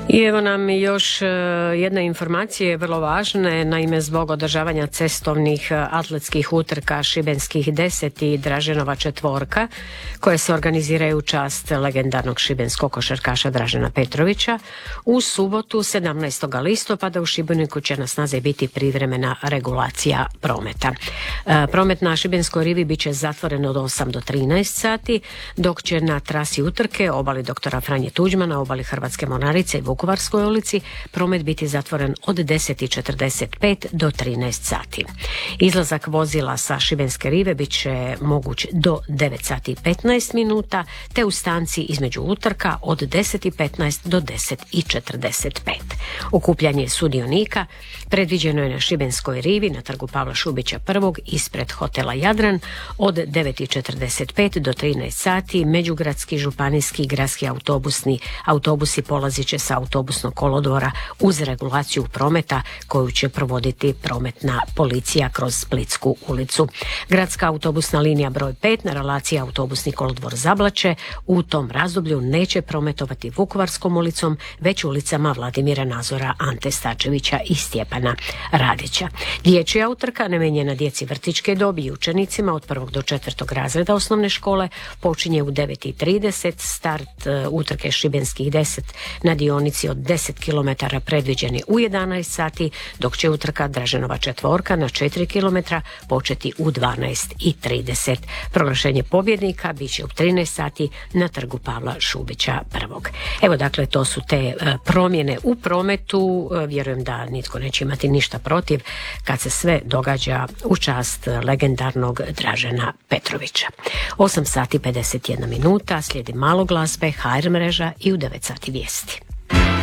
I evo nam još jedna informacija, vrlo važna, naime zbog održavanja cestovnih atletskih utrka Šibenskih 10 i Draženova četvorka, koje se organiziraju u čast legendarnog šibenskog košarkaša Dražena Petrovića, u subotu 17. listopada u Šibeniku će na snazi biti privremena regulacija prometa. Promet na Šibenskoj rivi bit će zatvoren od 8 do 13 sati, dok će na trasi utrke, obali doktora Franje Tuđmana, obali Hrvatske Mornarice i Vukovarskoj ulici, promet biti zatvoren od 10:45 do 13 sati. Izlazak vozila sa Šibenske rive bit će moguć do 9 sati i 15 minuta, te u stanci između utrka od 10:15 do 10:45. Okupljanje sudionika predviđeno je na Šibenskoj rivi na trgu Pavla Šubića I ispred hotela Jadran od 9:45 do 13 sati. Međugradski, županijski i gradski autobusi polazit će sa autobusnog kolodvora uz regulaciju prometa koju će provoditi prometna policija kroz Splitsku ulicu. Gradska autobusna linija broj 5 na relaciji autobusni kolodvor Zablaće u tom razdoblju neće prometovati Vukovarskom ulicom, već ulicama Vladimira Nazora, Ante Starčevića i Stjepana Radića. Dječja utrka namijenjena djeci vrtićke dobi i učenicima od 1. do 4. razreda osnovne škole počinje u 9:30. Start utrke Šibenskih 10 na dionici od 10 km predviđeni u 11 sati, dok će utrka Draženova četvorka na 4 km početi u 12:30. Proglašenje pobjednika bit će u 13 sati na trgu Pavla Šubića I. Evo dakle, to su te promjene u prometu. Vjerujem da nitko neće imati ništa protiv kad se sve događa u čast legendarnog Dražena Petrovića. 8 sati 51 minuta, slijedi malo glazbe, HR mreža i u 9 sati vijesti.